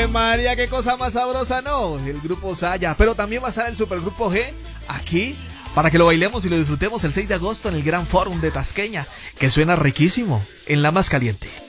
Ave María, qué cosa más sabrosa, ¿no? El grupo Saya, pero también va a estar el supergrupo G aquí para que lo bailemos y lo disfrutemos el 6 de agosto en el Gran Fórum de Tasqueña, que suena riquísimo en La Más Caliente.